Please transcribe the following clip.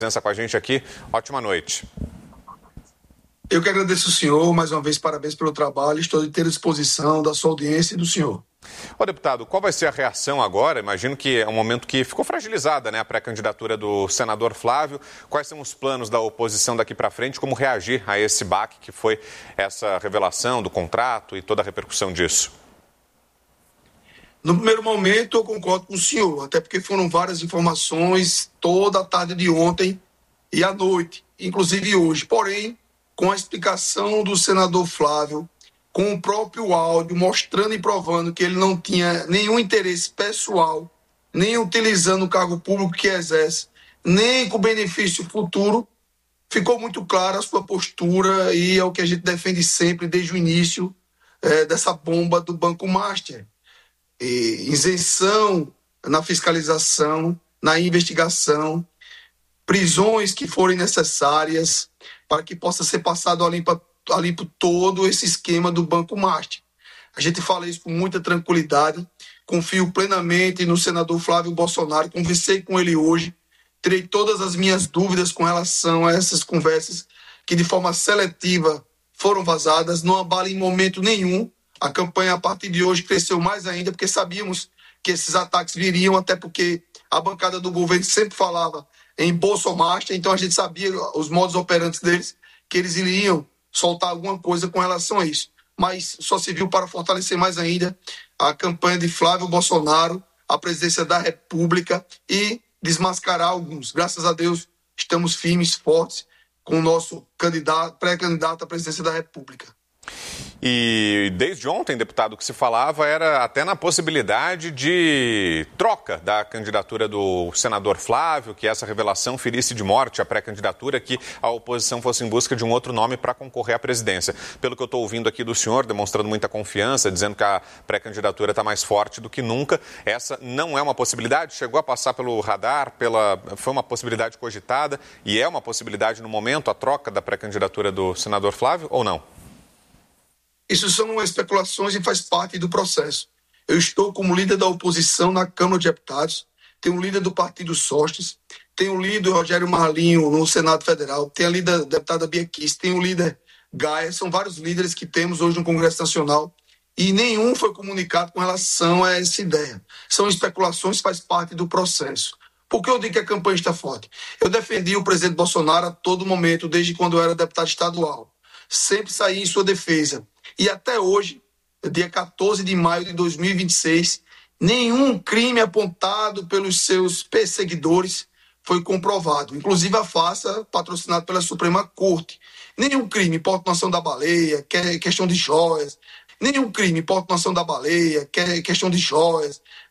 Presença com a gente aqui. Ótima noite. Eu que agradeço o senhor, mais uma vez, parabéns pelo trabalho. Estou à inteira disposição da sua audiência e do senhor. Ô, deputado, qual vai ser a reação agora? Imagino que é um momento que ficou fragilizada, né, a pré-candidatura do senador Flávio. Quais são os planos da oposição daqui para frente? Como reagir a esse baque que foi essa revelação do contrato e toda a repercussão disso? No primeiro momento, eu concordo com o senhor, até porque foram várias informações toda a tarde de ontem e à noite, inclusive hoje. Porém, com a explicação do senador Flávio, com o próprio áudio mostrando e provando que ele não tinha nenhum interesse pessoal, nem utilizando o cargo público que exerce, nem com benefício futuro, ficou muito clara a sua postura e é o que a gente defende sempre desde o início dessa bomba do Banco Master. Isenção na fiscalização, na investigação, prisões que forem necessárias para que possa ser passado a limpo todo esse esquema do Banco Master. A gente fala isso com muita tranquilidade, confio plenamente no senador Flávio Bolsonaro, conversei com ele hoje, terei todas as minhas dúvidas com relação a essas conversas que de forma seletiva foram vazadas, não abalem em momento nenhum. A campanha, a partir de hoje, cresceu mais ainda, porque sabíamos que esses ataques viriam, até porque a bancada do governo sempre falava em Bolsonaro, então a gente sabia os modos operantes deles, que eles iriam soltar alguma coisa com relação a isso. Mas só serviu para fortalecer mais ainda a campanha de Flávio Bolsonaro, a presidência da República e desmascarar alguns. Graças a Deus, estamos firmes, fortes, com o nosso pré-candidato à presidência da República. E desde ontem, deputado, o que se falava era até na possibilidade de troca da candidatura do senador Flávio, que essa revelação ferisse de morte a pré-candidatura, que a oposição fosse em busca de um outro nome para concorrer à presidência. Pelo que eu estou ouvindo aqui do senhor, demonstrando muita confiança, dizendo que a pré-candidatura está mais forte do que nunca, essa não é uma possibilidade? Chegou a passar pelo radar, foi uma possibilidade cogitada e é uma possibilidade no momento a troca da pré-candidatura do senador Flávio ou não? Isso são especulações e faz parte do processo. Eu estou como líder da oposição na Câmara de Deputados, tenho o líder do partido Sócios, tenho o líder Rogério Marlinho no Senado Federal, tenho a líder deputada Bia Kiss, tenho o líder Gaia, são vários líderes que temos hoje no Congresso Nacional e nenhum foi comunicado com relação a essa ideia. São especulações, faz parte do processo. Por que eu digo que a campanha está forte? Eu defendi o presidente Bolsonaro a todo momento, desde quando eu era deputado estadual. Sempre saí em sua defesa. E até hoje, dia 14 de maio de 2026, nenhum crime apontado pelos seus perseguidores foi comprovado. Inclusive a farsa patrocinada pela Suprema Corte. Nenhum crime, importação da baleia, que é questão de joias. Nenhum crime, importação da baleia, que é questão de joias.